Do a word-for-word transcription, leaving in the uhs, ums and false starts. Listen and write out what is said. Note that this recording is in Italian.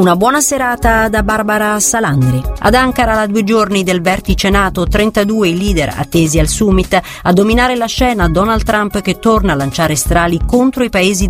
Una buona serata da Barbara Salandri. Ad Ankara, a due giorni del vertice NATO, trentadue i leader attesi al summit. A dominare la scena Donald Trump, che torna a lanciare strali contro i paesi